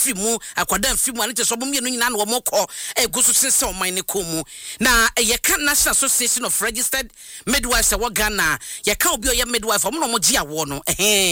fimu akwada fimu ane te so bomie no nyina na womokọ ego so sense oman ne komu na ye kan National Association of Registered Midwives wa Ghana ye kan obi oye midwife omo no mo gi awo no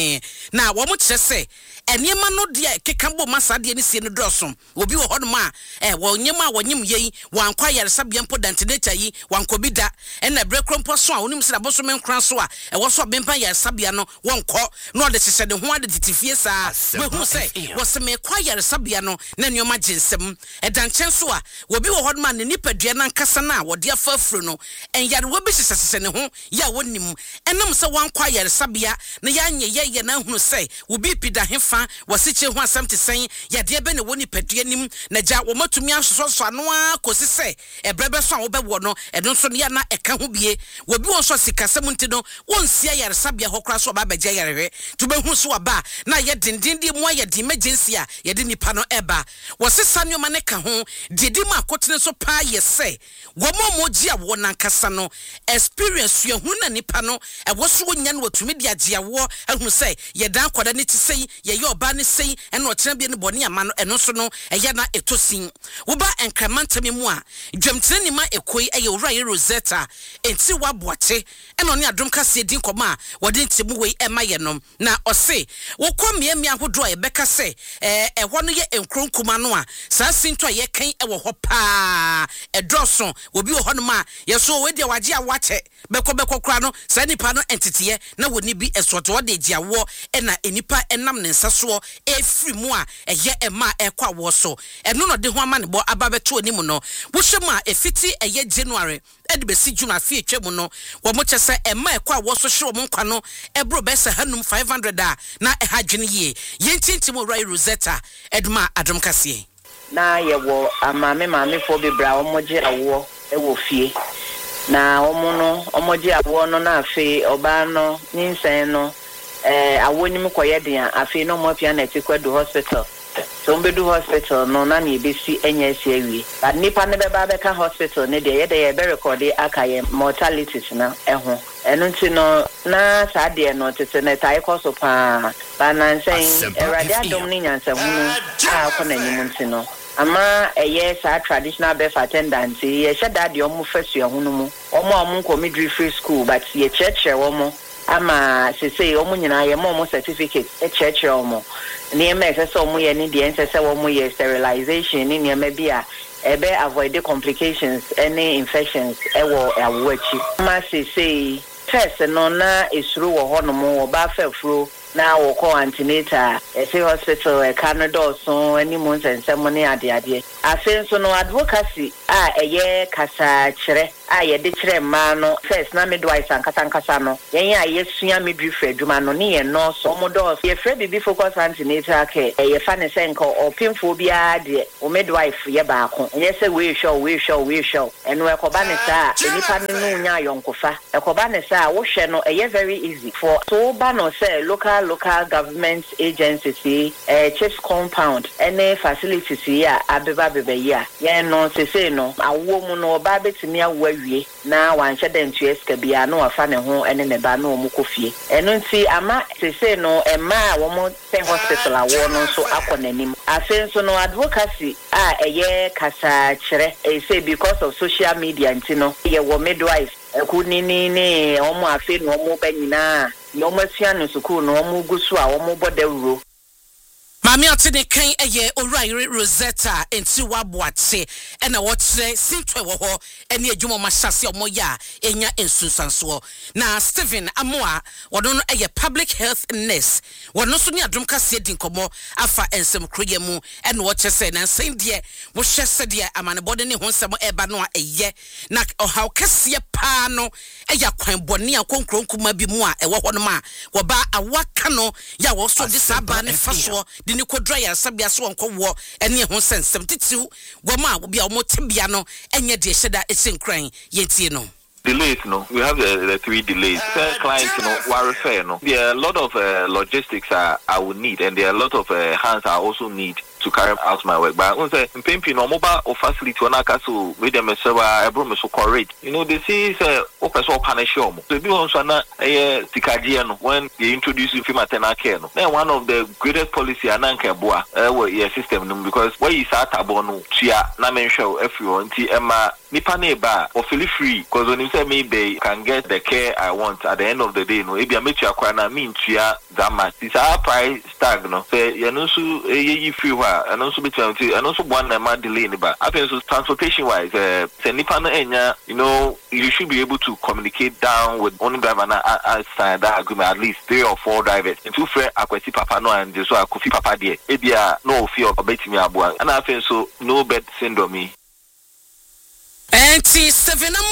na wo mo kire se eniema no de kekambo masade ne sie no dosom obi wo hono ma wo nyema wo nyim yei wankwa yaresabia mpo dantenature yi wankobida ena brekrompo so a onim se na boso menkran so a wo so bempa yaresabia no wonko no de hye de ho ade titifie saa we hu se wo se me kwa yaresabia no na nioma ginsem edanchen so a obi wo hono ma ne nipadua na nkasa na wo de afafuro no enyare wo bi hye ne ho ya wonim enam se wankwa yaresabia na yanye ye na hunu se obi pida hefa wasiche ho asam te sen ya de be ne woni padua nim na ja wo matumi asoso ano a kosi se ebrebe so a wo be wo no edon so ne ya na eka ho bie wobi won so sikasem nti no wonsia yaresabia hokra so ba beje yarehwe to be hu so aba na ye dindindi mu aye di emergency a ye de nipa no eba wasesa nyoma ne ka ho didi ma akotene so pa ye se wo mo gi awo na nkasa no experience ye hu na nipa no e wo so nya no watumi di age awo ehunu se ye dan kwada ne ti sei ye ye oba ne sei ena otena bia ne bone ama no eno so no eye na etosin wo ba enkramantam mu a dwamtene ni ma ekoi eye owura ye Rosetta enti waboache ena oni adom kase din koma wode ntemu wei ema ye nom na ose wo komie mi ahodo a ye beka se ho no ye enkronkuma no a saa sinto ye kan e wo ho pa edroso obi wo ho no ma ye so we de waje a wache beko kra no saa nipa no entitiye na woni bi esoto wode giawo ena enipa enam ne nsaso efri mu a eye ema ekwa wo so eno no de ho ama ne bo ababeto onimu no wo hwem a efiti eye January edibesi June afi etwemu no wo mo chese ema ekwa wo so hwe mo nkwa no ebro besa hanum 500 a na ehadwene ye yentintim Rai Rosetta eduma adom kase na ye wo amame fo bebra wo moje awo e wo fie na omoje awo no na afi oba no ninsen no awonim koye den afi no mo pia na tikwedu hospital so mbedu hospital no na na ebesi enya esi awie but nipa ne beba beka hospital ne de ye de ye be record akaye mortalities na eho eno nti no na saa de no tete na tai koso pa na nsen erade adom ni nyansa hunu a ko na nyim nti no ama eye saa traditional birth attendant ye sheda de omo fasu hunu mu omo community free school but ye church omo ama sese omo nyina ye mo certificate church omo ni eme se so mo ye ni de ense se wo mo ye sterilization ni eme bia ebe avoid complications any infections ewo awochi ma sese first no na esuru wo ho no mo ba fafuro na wo ko antenatal ese hospital e Canada so ani mo nsensem ne ade afen so no advocacy a eye kasa kire a ye de kire ma no first na midwife ankasa no yen ya yesua midwife adwuma no ne ye no so mo do ye frɛ bibi focus antenatal care ye fa ne senko opimfo bia de o midwife ye ba ko ye se we show eno e ko ba ne sa enipa ne no nya yonkofa e ko ba ne sa wo hwɛ no ye very easy for so ba no say local government agencies chiefs compound any facilities here abeba ya ye no sese no awo mu no ba betimi awawie na wanhye den tueska bia no afa ne ho ene ne ba no mu kofie eno nti ama sese no ema wo mo ten hospital awo no so akonanim afen so no advocacy a eye kasa kire say because of social media nti no ye wo midwife ekunini omo afe no omo banyina no masia no sukuu no omo gusu a omo bodawuro Mami otine kan eye Rai Rosetta enti waboache ena wotre sintwe wo ho ene adwuma mahase omoya enya ensunsanso na Stephen Amoa wono no eye public health nurse wono so ni adom kase din komo afa ensem kroye mu ene wo chese na nsen de wo hwese de amanebode ne ho nsem eba no a eye na ohaw kase pa no eya kwan bone akonkronkuma bi mu a ewo ho no ma wo ba awaka no ya wo so de saba ne faso ni kodra ya sabia so onko wo ene ho sensem titiu goma bia o motibia no enye de hyeda esenkran yetie no delays no we have the 3 delays clients no refer no there are a lot of logistics I would need and there are a lot of hands I also need to carry out my work. But I say, in no mobile facility on so with them so correct. You know, they say open so punish you. So if you want to when they introduce you to maternal care, then one of the greatest policy ananke your system because where you start abono chia na mention everyone Emma nipa neba or feel free because when you say maybe can get the care I want at the end of the day no maybe I make you acquire na mean chia that much it's our price tag no say you know so you free and also between and also one man delay niba I think so transportation wise say nipa na enya you know you should be able to communicate down with only driver na sign that agreement at least 3 or 4 drivers and two friend akwesi papa no and so akofi papa there ebia no fear of betimi abua and I think so no bed syndrome and 7